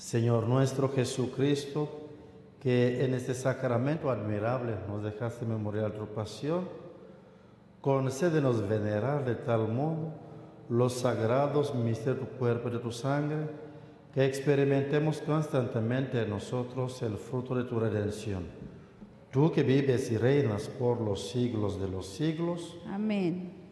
Señor nuestro Jesucristo, que en este sacramento admirable nos dejaste memorial tu pasión, concédenos venerar de tal modo los sagrados misterios de tu cuerpo y de tu sangre, que experimentemos constantemente en nosotros el fruto de tu redención. Tú que vives y reinas por los siglos de los siglos. Amén.